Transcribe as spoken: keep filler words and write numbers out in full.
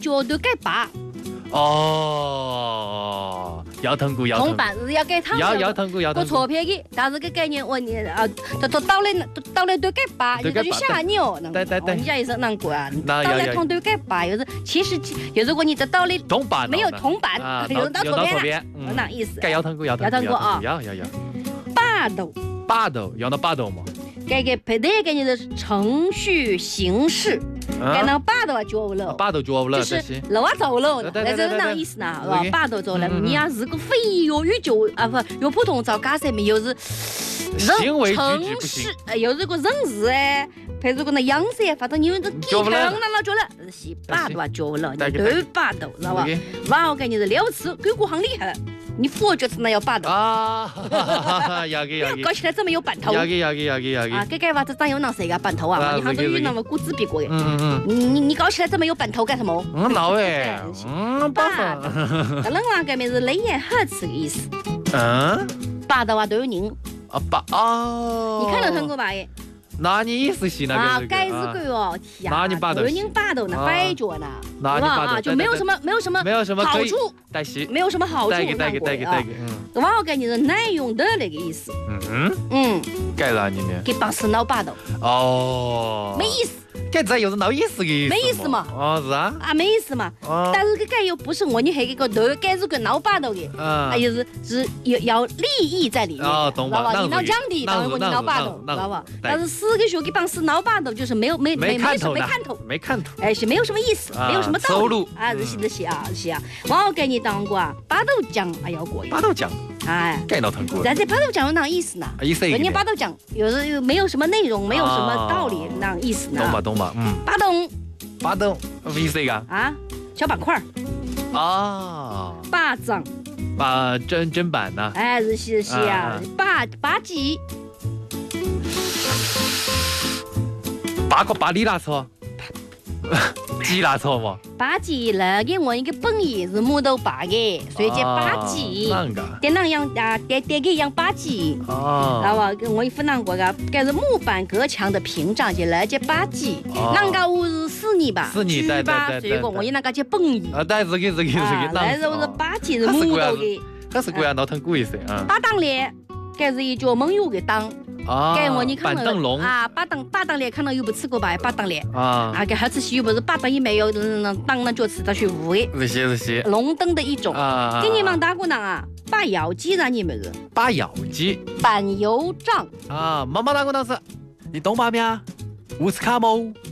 脚头盖拔。 哦，腰疼骨，腰疼。 铜板是要盖汤。 腰腰疼骨，腰疼骨。钞票的，但是个概念我你啊，到到到来到来都盖拔，有的就吓你哦。 对对对。 人家也是难过啊。 到来汤都盖拔，有时其实有如果你的到来铜板没有铜板，有人拿钞票，那意思。 盖腰疼骨，腰疼骨。腰疼骨啊。 要要要。 霸道。 霸道，要那霸道嘛。 这个配对给你的程序形式。该那霸道啊，叫不了， 霸道叫不了， 就是老啊走了，那这是哪意思呢？是吧？霸道走了，你要是个非粤语就啊不，有普通照假设没有是行为举止不行，有这个人事哎，配这个那样式哎，反正你有这地坑那老叫了，是霸道啊叫不了，都霸道，知道吧？然后给你是了此，鬼谷行厉害。你佛觉得那要霸道啊！要给要给， 搞起来这么有板头。 要给要给要给要给。 啊，这个娃子长有那谁个板头啊？你杭州有那么骨子别过的。 嗯嗯。 你你你搞起来这么有板头干什么？ 嗯，老哎。嗯，霸道。 那冷话改名是雷言呵斥的意思。 嗯。 霸道啊都有人。 啊霸哦。 你看了看过吧？耶。 那你意思是那个？ 啊，该是个哟，天啊！ 那你霸道。 有人霸道呢，摆脚呢。 那你霸道就没有什么没有什么没有什么好处， 带戏， 没有什么好处。 带给带给带给带给， 嗯。往后改你是耐用的那个意思。 嗯嗯。嗯。改了你呢？ 给帮死闹霸道。 哦。 没意思。 该这又是闹意思的， 没意思嘛？ 哦，是啊。 啊，没意思嘛。哦。但是这个又不是我你黑个头，该是个闹霸道的。嗯。还有是是要要利益在里面。 哦，懂吧？ 你闹降低，当然我你闹霸道，知道吧？但是四个学给帮死闹霸道，就是没有没没没看头， 没看头， 没看头。 哎，是没有什么意思，没有什么道理啊，这些这些啊，这些啊。我给你当过啊，霸道讲还要过。 霸道讲。 哎， 该闹腾过。 但这霸道讲有哪意思呢？ 意思。 人家霸道讲有的又没有什么内容，没有什么道理，那意思呢？ 懂吧懂吧，嗯。 霸道。 霸道，意思个？ 啊，小板块。 啊。 霸掌。 霸砧砧板呐。 哎，是是是啊，霸霸鸡。 霸个霸里拉错。鸡拉错嘛？ 霸鸡那个我一个本意是木头霸的，所以叫霸鸡。 那个。 点那样啊，点点个养霸鸡。哦。然后我一湖南国个，该是木板隔墙的屏障，就那叫霸鸡。那个我是四年吧？ 四年对对对。 所以讲我那个叫本意。 啊，对，这个这个这个。 但是我是霸鸡是木头的。 那是国家闹腾过一些啊。 八档脸，该是一脚猛有个档。 啊， 该我你看板凳龙啊，八档八档脸可能有不吃过吧？八档脸啊，啊，给还吃西又不是八档也没有，那当那就吃到去无的。 这些这些龙灯的一种啊，给你们打过呢啊，把药鸡让你们是把药鸡， 板油杖啊，妈妈打过当时，你懂吗？咩？乌斯卡莫。